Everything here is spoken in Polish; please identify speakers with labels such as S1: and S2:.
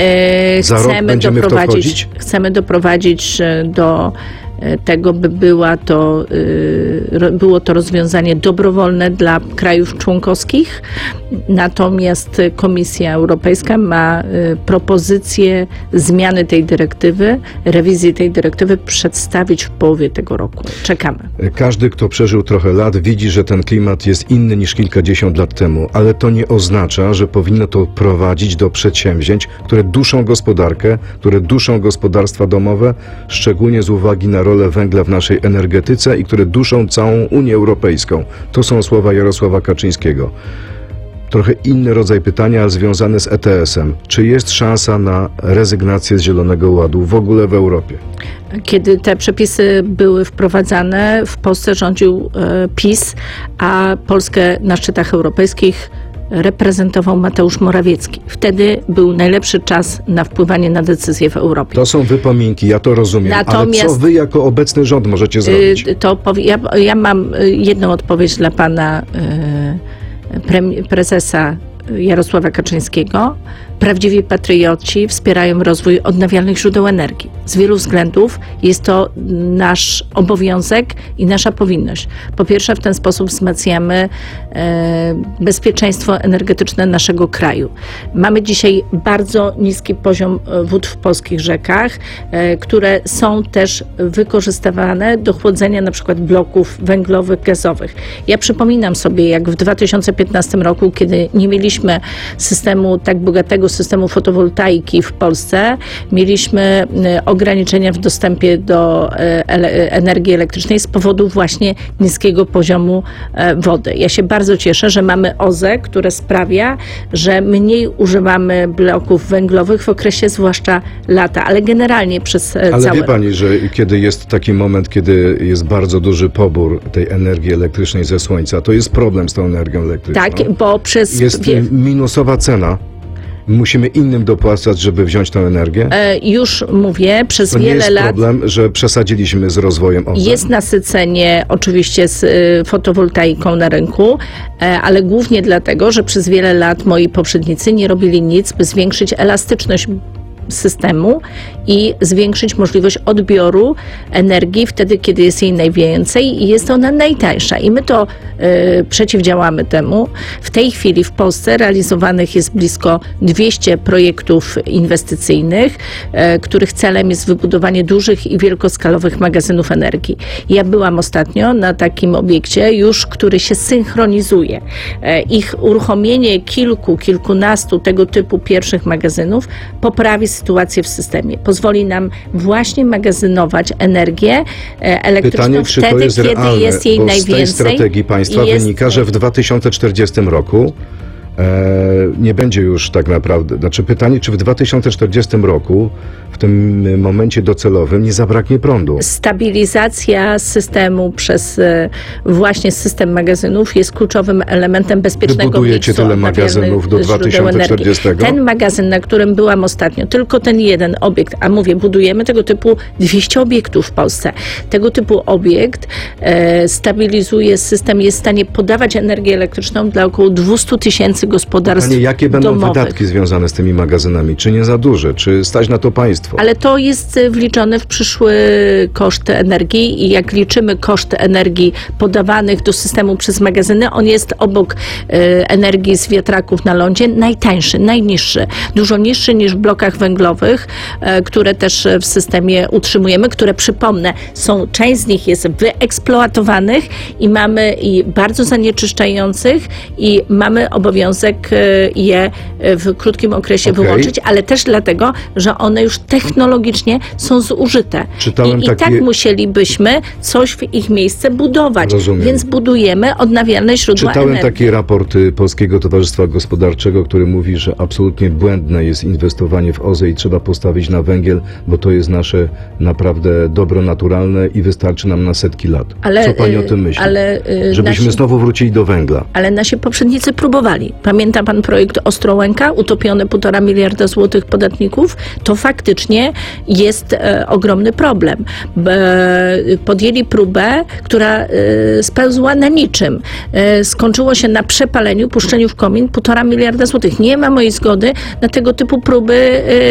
S1: Za rok będziemy w to wchodzić?
S2: Chcemy doprowadzić do tego, by było to rozwiązanie dobrowolne dla krajów członkowskich. Natomiast Komisja Europejska ma propozycję zmiany tej dyrektywy, rewizji tej dyrektywy przedstawić w połowie tego roku. Czekamy.
S1: Każdy, kto przeżył trochę lat, widzi, że ten klimat jest inny niż kilkadziesiąt lat temu, ale to nie oznacza, że powinno to prowadzić do przedsięwzięć, które duszą gospodarkę, które duszą gospodarstwa domowe, szczególnie z uwagi na rolę węgla w naszej energetyce i które duszą całą Unię Europejską. To są słowa Jarosława Kaczyńskiego. Trochę inny rodzaj pytania, ale związane z ETS-em. Czy jest szansa na rezygnację z Zielonego Ładu w ogóle w Europie?
S2: Kiedy te przepisy były wprowadzane, w Polsce rządził PiS, a Polskę na szczytach europejskich reprezentował Mateusz Morawiecki. Wtedy był najlepszy czas na wpływanie na decyzje w Europie.
S1: To są wypominki, ja to rozumiem. Natomiast, ale co wy jako obecny rząd możecie zrobić?
S2: Ja mam jedną odpowiedź dla pana prezesa Jarosława Kaczyńskiego. Prawdziwi patrioci wspierają rozwój odnawialnych źródeł energii. Z wielu względów jest to nasz obowiązek i nasza powinność. Po pierwsze, w ten sposób wzmacniamy bezpieczeństwo energetyczne naszego kraju. Mamy dzisiaj bardzo niski poziom wód w polskich rzekach, które są też wykorzystywane do chłodzenia na przykład bloków węglowych, gazowych. Ja przypominam sobie, jak w 2015 roku, kiedy nie mieliśmy tak bogatego systemu fotowoltaiki w Polsce, mieliśmy ograniczenia w dostępie do energii elektrycznej z powodu właśnie niskiego poziomu wody. Ja się bardzo cieszę, że mamy OZE, które sprawia, że mniej używamy bloków węglowych w okresie zwłaszcza lata, ale generalnie przez cały rok.
S1: Ale wie pani, że kiedy jest taki moment, kiedy jest bardzo duży pobór tej energii elektrycznej ze słońca, to jest problem z tą energią elektryczną.
S2: Tak, bo jest
S1: minusowa cena. Musimy innym dopłacać, żeby wziąć tę energię?
S2: Już mówię, przez wiele lat...
S1: To nie jest problem, że przesadziliśmy z rozwojem OZE?
S2: Jest nasycenie oczywiście z fotowoltaiką na rynku, ale głównie dlatego, że przez wiele lat moi poprzednicy nie robili nic, by zwiększyć elastyczność systemu i zwiększyć możliwość odbioru energii wtedy, kiedy jest jej najwięcej i jest ona najtańsza. I my to przeciwdziałamy temu. W tej chwili w Polsce realizowanych jest blisko 200 projektów inwestycyjnych, których celem jest wybudowanie dużych i wielkoskalowych magazynów energii. Ja byłam ostatnio na takim obiekcie już, który się synchronizuje. Ich uruchomienie kilkunastu tego typu pierwszych magazynów poprawi sytuację w systemie. Pozwoli nam właśnie magazynować energię elektryczną
S1: pytanie,
S2: wtedy,
S1: to jest
S2: kiedy
S1: realne,
S2: jest jej
S1: bo
S2: najwięcej.
S1: Z tej strategii państwa wynika, że w 2040 roku nie będzie już tak naprawdę, pytanie, czy w 2040 roku, w tym momencie docelowym, nie zabraknie prądu?
S2: Stabilizacja systemu przez właśnie system magazynów jest kluczowym elementem bezpiecznego
S1: Wybudujecie tyle magazynów do 2040?
S2: Ten magazyn, na którym byłam ostatnio, tylko ten jeden obiekt, a mówię, budujemy tego typu 200 obiektów w Polsce. Tego typu obiekt stabilizuje system, jest w stanie podawać energię elektryczną dla około 200 000 gospodarstw
S1: domowych. Jakie będą wydatki związane z tymi magazynami? Czy nie za duże? Czy stać na to państwo?
S2: Ale to jest wliczone w przyszły koszt energii i jak liczymy koszt energii podawanych do systemu przez magazyny, on jest obok energii z wiatraków na lądzie najtańszy, najniższy. Dużo niższy niż w blokach węglowych, które też w systemie utrzymujemy, które przypomnę, część z nich jest wyeksploatowanych i mamy bardzo zanieczyszczających i mamy obowiązek je w krótkim okresie wyłączyć, ale też dlatego, że one już technologicznie są zużyte. I tak musielibyśmy coś w ich miejsce budować.
S1: Rozumiem.
S2: Więc budujemy odnawialne źródła energii.
S1: Czytałem taki raport Polskiego Towarzystwa Gospodarczego, który mówi, że absolutnie błędne jest inwestowanie w OZE i trzeba postawić na węgiel, bo to jest nasze naprawdę dobro naturalne i wystarczy nam na setki lat. Co pani o tym myśli? Żebyśmy znowu wrócili do węgla.
S2: Ale nasi poprzednicy próbowali. Pamięta pan projekt Ostrołęka, utopione 1,5 miliarda złotych podatników? To faktycznie jest ogromny problem. Podjęli próbę, która spełzła na niczym. Skończyło się na przepaleniu, puszczeniu w komin 1,5 miliarda złotych. Nie ma mojej zgody na tego typu próby